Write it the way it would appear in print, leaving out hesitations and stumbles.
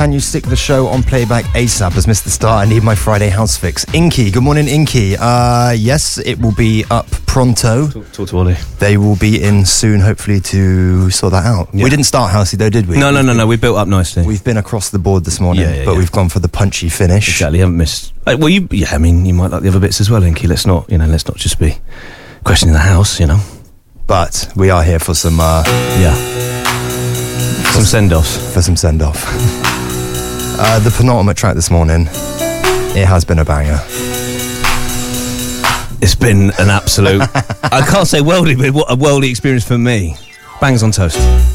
can you stick the show on playback ASAP as Mr. Star? I need my Friday house fix. Inky, good morning, Inky. Yes, it will be up pronto. Talk to Ollie. They will be in soon, hopefully, to sort that out. Yeah. We didn't start housey though, did we? No. We built up nicely. We've been across the board this morning, but we've gone for the punchy finish. Exactly, haven't missed. Well, you might like the other bits as well, Inky. Let's not just be questioning the house, But we are here for some, some send-offs. For some send-off. The penultimate track this morning, it has been a banger. It's been an absolute, I can't say worldly, but what a worldly experience for me. Bangs on Toast.